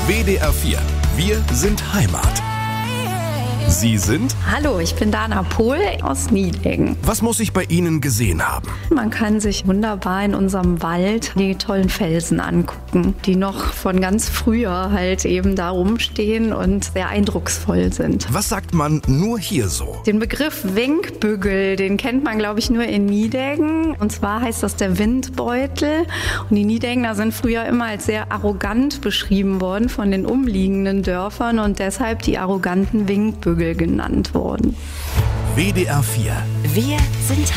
WDR 4. Wir sind Heimat. Sie sind? Hallo, ich bin Dana Pohl aus Nideggen. Was muss ich bei Ihnen gesehen haben? Man kann sich wunderbar in unserem Wald die tollen Felsen angucken, die noch von ganz früher halt eben da rumstehen und sehr eindrucksvoll sind. Was sagt man nur hier so? Den Begriff Winkbügel, den kennt man, glaube ich, nur in Nideggen. Und zwar heißt das der Windbeutel. Und die Nideggener sind früher immer als sehr arrogant beschrieben worden von den umliegenden Dörfern und deshalb die arroganten Winkbügel genannt worden. WDR 4. Wir sind